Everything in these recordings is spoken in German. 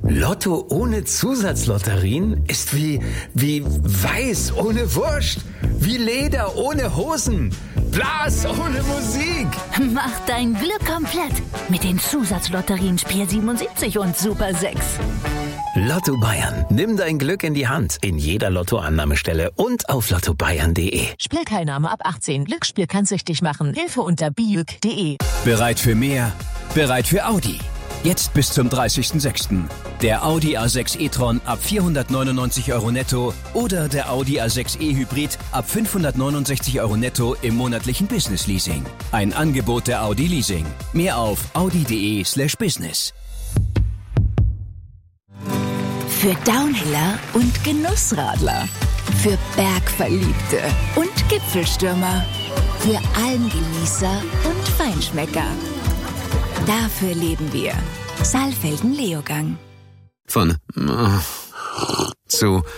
Lotto ohne Zusatzlotterien ist wie Weiß ohne Wurst, wie Leder ohne Hosen, Blas ohne Musik. Mach dein Glück komplett mit den Zusatzlotterien Spiel 77 und Super 6. Lotto Bayern. Nimm dein Glück in die Hand. In jeder Lottoannahmestelle und auf lottobayern.de. Spielteilnahme ab 18. Glücksspiel kann süchtig machen. Hilfe unter biüg.de. Bereit für mehr? Bereit für Audi. Jetzt bis zum 30.06. Der Audi A6 e-tron ab 499 € netto oder der Audi A6 e-Hybrid ab 569 € netto im monatlichen Business-Leasing. Ein Angebot der Audi Leasing. Mehr auf audi.de/business. Für Downhiller und Genussradler. Für Bergverliebte und Gipfelstürmer. Für Almgenießer und Feinschmecker. Dafür leben wir. Saalfelden-Leogang. Von zu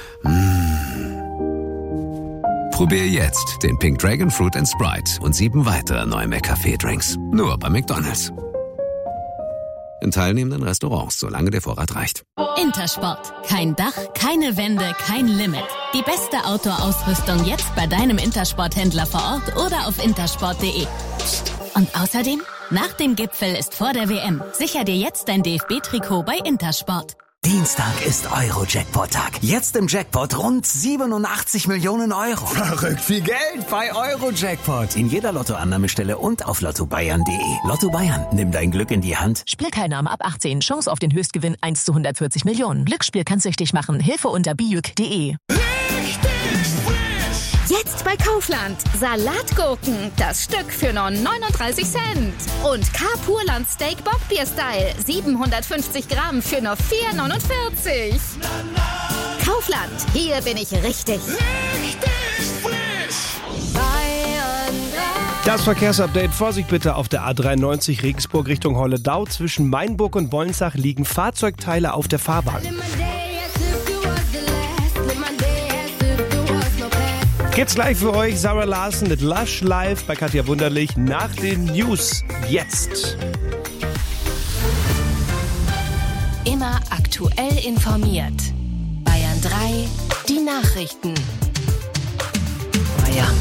Probier jetzt den Pink Dragon Fruit & Sprite und 7 weitere neue McCafé-Drinks. Nur bei McDonald's. In teilnehmenden Restaurants, solange der Vorrat reicht. Intersport. Kein Dach, keine Wände, kein Limit. Die beste Outdoor-Ausrüstung jetzt bei deinem Intersport-Händler vor Ort oder auf intersport.de. Und außerdem, nach dem Gipfel ist vor der WM. Sicher dir jetzt dein DFB-Trikot bei Intersport. Dienstag ist Euro-Jackpot-Tag. Jetzt im Jackpot rund 87 Millionen Euro. Verrückt viel Geld bei Euro-Jackpot. In jeder Lottoannahmestelle und auf lottobayern.de. Lotto Bayern, nimm dein Glück in die Hand. Spielteilnahme ab 18. Chance auf den Höchstgewinn 1 zu 140 Millionen. Glücksspiel kann süchtig machen. Hilfe unter biüg.de. Jetzt bei Kaufland. Salatgurken. Das Stück für nur 39 Cent. Und K-Purland Steak Bockbier-Style. 750 Gramm für nur 4,49. Kaufland. Hier bin ich richtig. Das Verkehrsupdate. Vorsicht bitte auf der A93 Regensburg Richtung Holledau. Zwischen Mainburg und Wollentzach liegen Fahrzeugteile auf der Fahrbahn. Geht's gleich für euch. Sarah Larson mit Lush live bei Katja Wunderlich nach den News. Jetzt. Immer aktuell informiert. Bayern 3, die Nachrichten. Naja.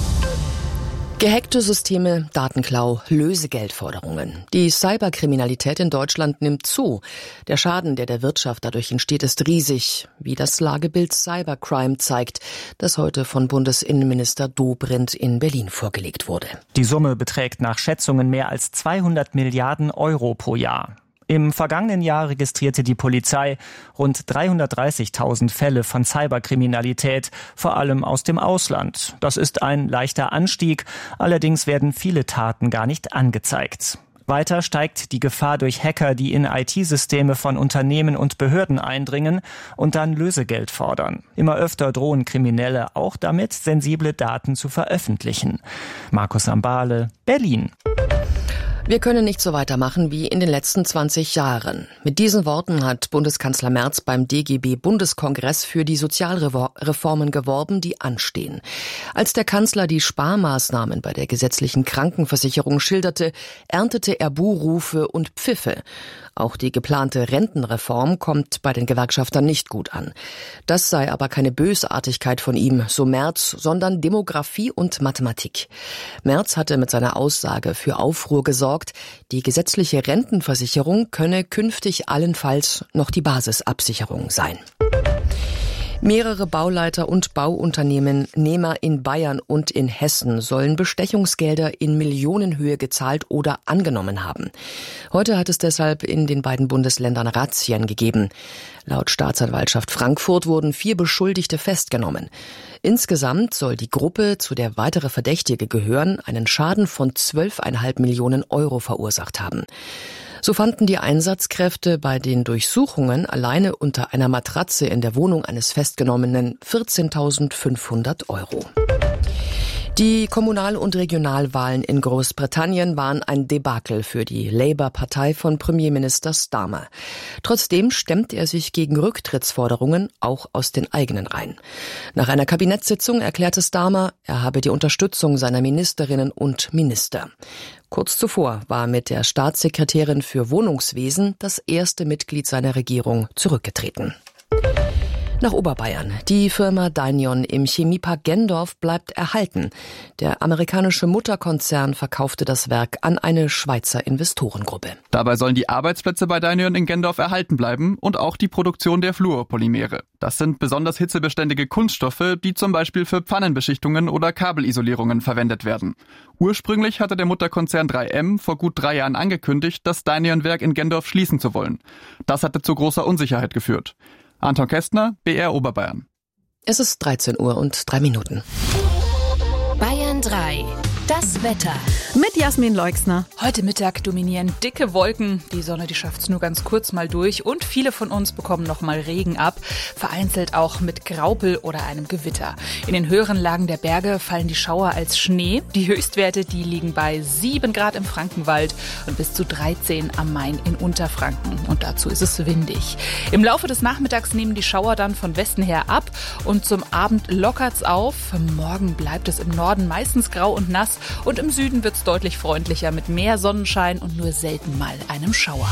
Gehackte Systeme, Datenklau, Lösegeldforderungen. Die Cyberkriminalität in Deutschland nimmt zu. Der Schaden, der der Wirtschaft dadurch entsteht, ist riesig, wie das Lagebild Cybercrime zeigt, das heute von Bundesinnenminister Dobrindt in Berlin vorgelegt wurde. Die Summe beträgt nach Schätzungen mehr als 200 Milliarden Euro pro Jahr. Im vergangenen Jahr registrierte die Polizei rund 330.000 Fälle von Cyberkriminalität, vor allem aus dem Ausland. Das ist ein leichter Anstieg, allerdings werden viele Taten gar nicht angezeigt. Weiter steigt die Gefahr durch Hacker, die in IT-Systeme von Unternehmen und Behörden eindringen und dann Lösegeld fordern. Immer öfter drohen Kriminelle auch damit, sensible Daten zu veröffentlichen. Markus Ambale, Berlin. Wir können nicht so weitermachen wie in den letzten 20 Jahren. Mit diesen Worten hat Bundeskanzler Merz beim DGB-Bundeskongress für die Sozialreformen geworben, die anstehen. Als der Kanzler die Sparmaßnahmen bei der gesetzlichen Krankenversicherung schilderte, erntete er Buhrufe und Pfiffe. Auch die geplante Rentenreform kommt bei den Gewerkschaftern nicht gut an. Das sei aber keine Bösartigkeit von ihm, so Merz, sondern Demografie und Mathematik. Merz hatte mit seiner Aussage für Aufruhr gesorgt. Die gesetzliche Rentenversicherung könne künftig allenfalls noch die Basisabsicherung sein. Mehrere Bauleiter und Bauunternehmer in Bayern und in Hessen sollen Bestechungsgelder in Millionenhöhe gezahlt oder angenommen haben. Heute hat es deshalb in den beiden Bundesländern Razzien gegeben. Laut Staatsanwaltschaft Frankfurt wurden 4 Beschuldigte festgenommen. Insgesamt soll die Gruppe, zu der weitere Verdächtige gehören, einen Schaden von 12,5 Millionen Euro verursacht haben. So fanden die Einsatzkräfte bei den Durchsuchungen alleine unter einer Matratze in der Wohnung eines Festgenommenen 14.500 Euro. Die Kommunal- und Regionalwahlen in Großbritannien waren ein Debakel für die Labour-Partei von Premierminister Starmer. Trotzdem stemmt er sich gegen Rücktrittsforderungen, auch aus den eigenen Reihen. Nach einer Kabinettssitzung erklärte Starmer, er habe die Unterstützung seiner Ministerinnen und Minister. Kurz zuvor war mit der Staatssekretärin für Wohnungswesen das erste Mitglied seiner Regierung zurückgetreten. Nach Oberbayern. Die Firma Dynion im Chemiepark Gendorf bleibt erhalten. Der amerikanische Mutterkonzern verkaufte das Werk an eine Schweizer Investorengruppe. Dabei sollen die Arbeitsplätze bei Dynion in Gendorf erhalten bleiben und auch die Produktion der Fluorpolymere. Das sind besonders hitzebeständige Kunststoffe, die zum Beispiel für Pfannenbeschichtungen oder Kabelisolierungen verwendet werden. Ursprünglich hatte der Mutterkonzern 3M vor gut 3 Jahren angekündigt, das Dynion-Werk in Gendorf schließen zu wollen. Das hatte zu großer Unsicherheit geführt. Anton Kästner, BR Oberbayern. Es ist 13:03 Bayern 3. Das Wetter. Mit Jasmin Leixner. Heute Mittag dominieren dicke Wolken. Die Sonne, die schafft's nur ganz kurz mal durch. Und viele von uns bekommen noch mal Regen ab. Vereinzelt auch mit Graupel oder einem Gewitter. In den höheren Lagen der Berge fallen die Schauer als Schnee. Die Höchstwerte, die liegen bei 7 Grad im Frankenwald und bis zu 13 am Main in Unterfranken. Und dazu ist es windig. Im Laufe des Nachmittags nehmen die Schauer dann von Westen her ab. Und zum Abend lockert's auf. Morgen bleibt es im Norden meistens grau und nass. Und im Süden wird's deutlich freundlicher mit mehr Sonnenschein und nur selten mal einem Schauer.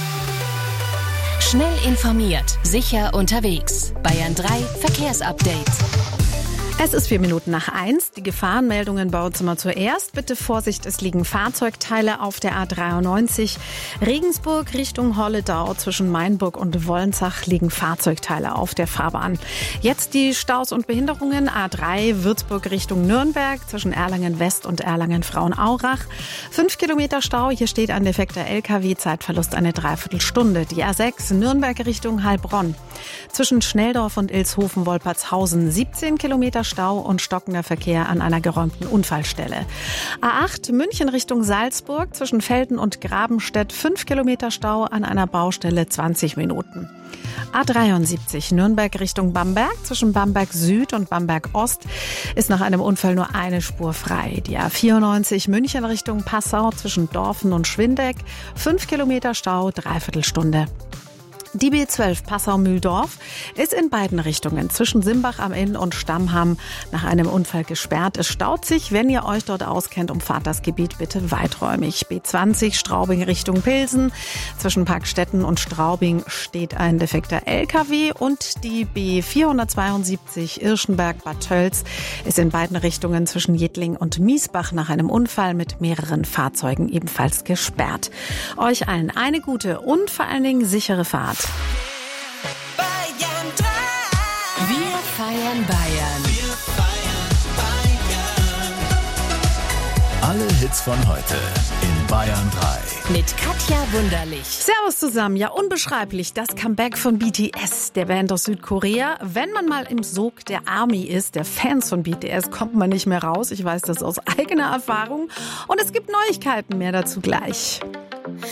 Schnell informiert, sicher unterwegs. Bayern 3 Verkehrsupdate. Es ist 1:04. Die Gefahrenmeldungen bei uns immer zuerst. Bitte Vorsicht, es liegen Fahrzeugteile auf der A93. Regensburg Richtung Holledau zwischen Mainburg und Wolnzach liegen Fahrzeugteile auf der Fahrbahn. Jetzt die Staus und Behinderungen. A3 Würzburg Richtung Nürnberg zwischen Erlangen West und Erlangen Frauenaurach. 5 Kilometer Stau. Hier steht ein defekter LKW. Zeitverlust eine Dreiviertelstunde. Die A6 Nürnberg Richtung Heilbronn. Zwischen Schnelldorf und Ilshofen-Wolpertshausen 17 Kilometer Stau und stockender Verkehr an einer geräumten Unfallstelle. A8 München Richtung Salzburg zwischen Velden und Grabenstedt 5 Kilometer Stau an einer Baustelle 20 Minuten. A73 Nürnberg Richtung Bamberg zwischen Bamberg Süd und Bamberg Ost ist nach einem Unfall nur eine Spur frei. Die A94 München Richtung Passau zwischen Dorfen und Schwindeck 5 Kilometer Stau, Dreiviertelstunde. Die B12 Passau-Mühldorf ist in beiden Richtungen zwischen Simbach am Inn und Stammham nach einem Unfall gesperrt. Es staut sich, wenn ihr euch dort auskennt, umfahrt das Gebiet bitte weiträumig. B20 Straubing Richtung Pilsen. Zwischen Parkstetten und Straubing steht ein defekter LKW und die B472 Irschenberg-Bad Tölz ist in beiden Richtungen zwischen Jedling und Miesbach nach einem Unfall mit mehreren Fahrzeugen ebenfalls gesperrt. Euch allen eine gute und vor allen Dingen sichere Fahrt. Bayern 3. Wir feiern Bayern. Wir feiern Bayern. Alle Hits von heute in Bayern 3. Mit Katja Wunderlich. Servus zusammen. Ja, unbeschreiblich. Das Comeback von BTS, der Band aus Südkorea. Wenn man mal im Sog der Army ist, der Fans von BTS, kommt man nicht mehr raus. Ich weiß das aus eigener Erfahrung. Und es gibt Neuigkeiten. Mehr dazu gleich.